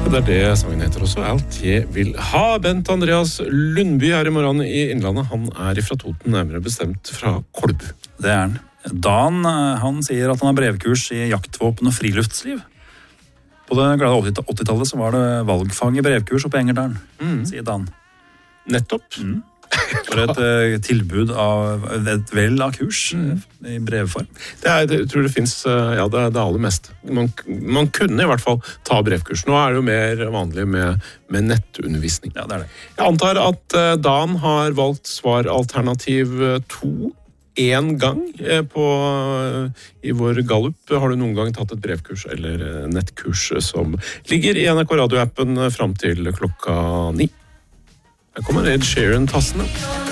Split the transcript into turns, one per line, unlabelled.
Det det sangen heter også, Alt jeg vil ha. Bent Andreas Lundby her i morgen i Innlandet. Han fra Toten, nærmere bestemt fra Kolbu.
Det han. Dan, han sier at han har brevkurs i jaktvåpen og friluftsliv. På det glade 80-tallet så var det valgfag i brevkurs oppe i Engerdalen, sier Dan.
Nettopp.
For et tilbud av et vel av kurs i brevform.
Jeg tror det finnes, det aller mest. Man kunne i hvert fall ta brevkurs. Nå det jo mer vanlig med nettundervisning.
Ja, det det.
Jeg antar at Dan har valgt svaralternativ 2 en gang i vår Gallup. Har du noen gang tatt et brevkurs eller nettkurs som ligger i NRK Radio-appen fram til klokka 9? Her kommer Ed Sheeran tassende.